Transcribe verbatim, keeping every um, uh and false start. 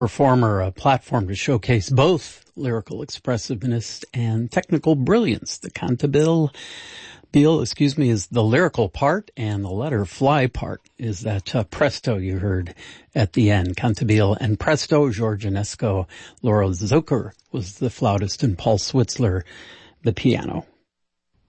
performer a platform to showcase both lyrical expressiveness and technical brilliance. The cantabile, Beal, excuse me, is the lyrical part, and the letter fly part is that uh, presto you heard at the end. Cantabile and presto, George Enesco, Laura Zucker was the flautist, and Paul Switzler, the piano.